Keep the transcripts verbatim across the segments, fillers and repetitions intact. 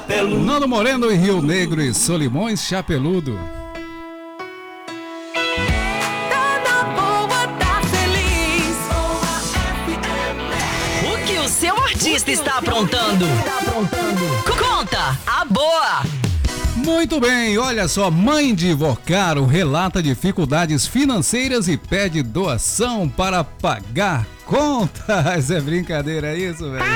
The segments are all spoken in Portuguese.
Chapeludo. Nando Moreno e Rio Negro e Solimões Chapeludo. O que o seu artista está aprontando? Conta a boa! Muito bem, olha só, mãe de Vocaro relata dificuldades financeiras e pede doação para pagar contas. É brincadeira isso, velho?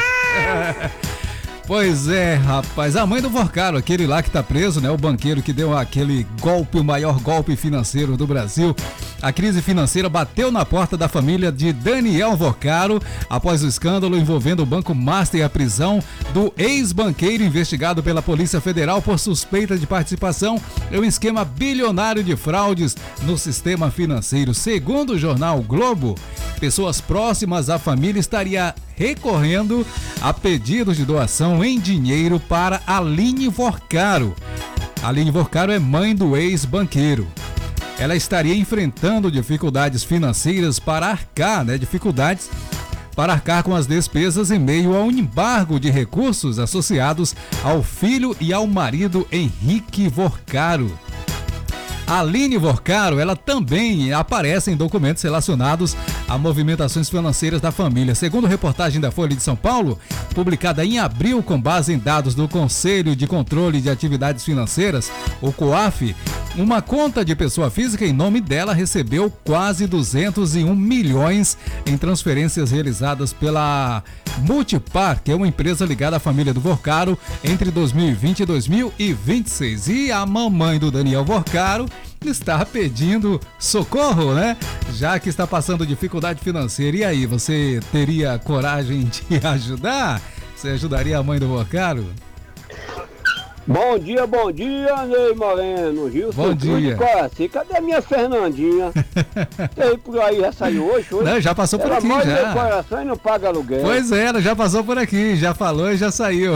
Pois é, rapaz, a mãe do Vocaro, aquele lá que tá preso, né? O banqueiro que deu aquele golpe, o maior golpe financeiro do Brasil. A crise financeira bateu na porta da família de Daniel Vocaro após o escândalo envolvendo o Banco Master e a prisão do ex-banqueiro investigado pela Polícia Federal por suspeita de participação em um esquema bilionário de fraudes no sistema financeiro. Segundo o jornal o Globo, pessoas próximas à família estariam recorrendo a pedidos de doação em dinheiro para Aline Vocaro. Aline Vocaro é mãe do ex-banqueiro. Ela estaria enfrentando dificuldades financeiras para arcar, né? Dificuldades para arcar com as despesas em meio a um embargo de recursos associados ao filho e ao marido Henrique Vocaro. Aline Vocaro, ela também aparece em documentos relacionados a movimentações financeiras da família. Segundo reportagem da Folha de São Paulo, publicada em abril com base em dados do Conselho de Controle de Atividades Financeiras, o COAF, uma conta de pessoa física em nome dela recebeu quase duzentos e um milhões em transferências realizadas pela Multipar, que é uma empresa ligada à família do Vocaro, entre dois mil e vinte e dois mil e vinte e seis. E a mamãe do Daniel Vocaro está pedindo socorro, né? Já que está passando dificuldade financeira. E aí, você teria coragem de ajudar? Você ajudaria a mãe do Vocaro? Bom dia, bom dia, Ney Moreno, Gilson. Bom dia. Assim, cadê minha Fernandinha? Você por aí já saiu hoje? hoje? Não, já passou por ela aqui, mora já. Meu coração e não paga aluguel. Pois é, ela já passou por aqui, já falou e já saiu.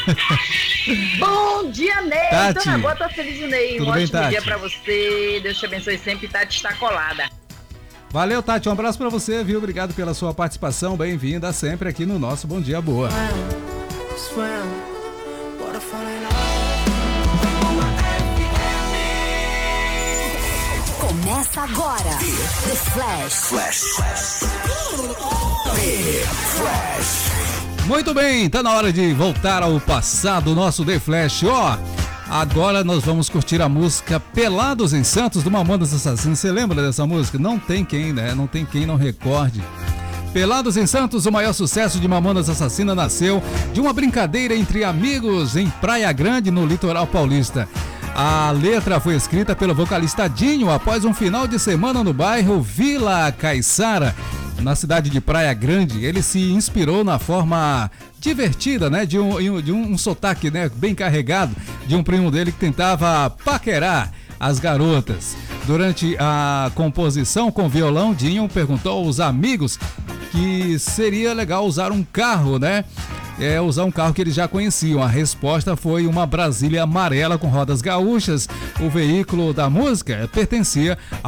Bom dia, Ney. Tati. Dona Boa, tô feliz, Ney. Tudo um bem, ótimo Tati? dia pra você. Deus te abençoe sempre. Tati está colada. Valeu, Tati, um abraço pra você, viu? Obrigado pela sua participação, bem-vinda sempre aqui no nosso Bom Dia Boa. Começa agora, The Flash. Flash. The Flash. Muito bem, tá na hora de voltar ao passado, nosso The Flash, ó. Agora nós vamos curtir a música Pelados em Santos, do Mamonas Assassinas. Você lembra dessa música? Não tem quem, né? Não tem quem não recorde. Pelados em Santos, o maior sucesso de Mamonas Assassinas nasceu de uma brincadeira entre amigos em Praia Grande, no litoral paulista. A letra foi escrita pelo vocalista Dinho após um final de semana no bairro Vila Caiçara, na cidade de Praia Grande. Ele se inspirou na forma divertida, né, de um, de um, um sotaque, né, bem carregado, de um primo dele que tentava paquerar as garotas. Durante a composição com violão, Dinho perguntou aos amigos que seria legal usar um carro, né? É, usar um carro que eles já conheciam. A resposta foi uma Brasília amarela com rodas gaúchas. O veículo da música pertencia